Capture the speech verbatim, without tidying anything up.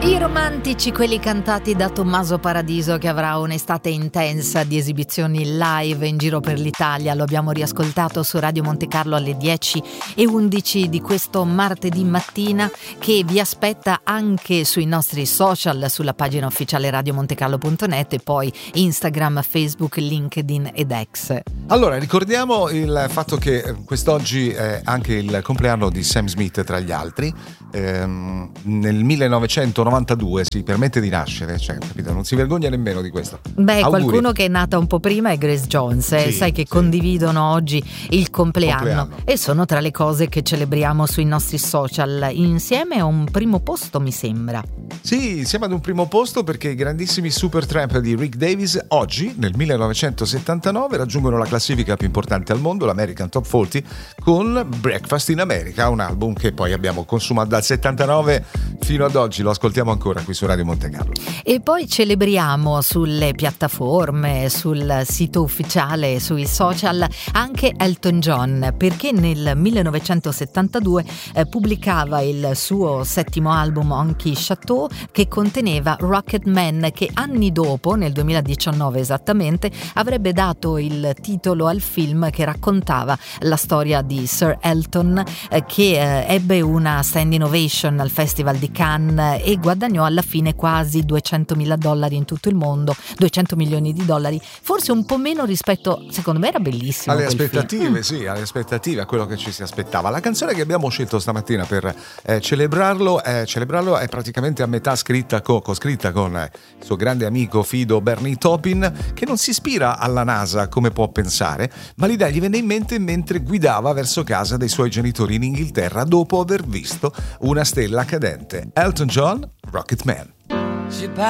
I romantici, quelli cantati da Tommaso Paradiso, che avrà un'estate intensa di esibizioni live in giro per l'Italia. Lo abbiamo riascoltato su Radio Monte Carlo alle dieci e undici di questo martedì mattina, che vi aspetta anche sui nostri social, sulla pagina ufficiale radiomontecarlo punto net e poi Instagram, Facebook, LinkedIn ed X. Allora, ricordiamo il fatto che quest'oggi è anche il compleanno di Sam Smith, tra gli altri. Ehm, nel millenovecentonovantadue si permette di nascere, cioè, capito? Non si vergogna nemmeno di questo. Beh, Auguri. Qualcuno che è nata un po' prima è Grace Jones, eh? Sì, sai che sì. condividono oggi il compleanno, compleanno e sono tra le cose che celebriamo sui nostri social insieme a un primo posto, mi sembra. Sì, insieme ad un primo posto, perché i grandissimi Supertramp di Rick Davies oggi, nel millenovecentosettantanove, raggiungono la classifica più importante al mondo, l'American Top quaranta, con Breakfast in America, un album che poi abbiamo consumato dal settantanove fino ad oggi, lo ascoltiamo ancora qui su Radio Monte Carlo. E poi celebriamo sulle piattaforme, sul sito ufficiale, sui social, anche Elton John, perché nel millenovecentosettantadue eh, pubblicava il suo settimo album Honky Chateau, che conteneva Rocket Man, che anni dopo, nel duemiladiciannove esattamente, avrebbe dato il titolo al film che raccontava la storia di Sir Elton, eh, che eh, ebbe una standing ovation al Festival di Cannes e guadagnò alla fine quasi duecentomila dollari in tutto il mondo, duecento milioni di dollari, forse un po' meno rispetto, secondo me era bellissimo alle quel aspettative, film. sì, alle aspettative, a quello che ci si aspettava. La canzone che abbiamo scelto stamattina per eh, celebrarlo, eh, celebrarlo è praticamente a metà scritta co, co-scritta con eh, il suo grande amico fido Bernie Taupin, che non si ispira alla NASA come può pensare, ma l'idea gli venne in mente mentre guidava verso casa dei suoi genitori in Inghilterra dopo aver visto una stella cadente. Elton John, Rocket Man.